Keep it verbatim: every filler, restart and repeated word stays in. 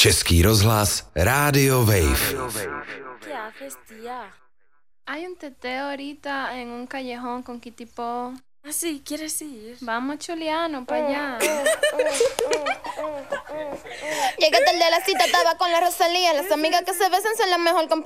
Český rozhlas Rádio Wave. ¿Qué haces, tía? Hay un teteo ahorita en un callejón con Kitipo. Ah, sí, ¿quieres ir? Vamos, Chuliano, para allá. Llegué tarde a la cita, estaba con la Rosalía. Las amigas que se besan son la mejor compañía.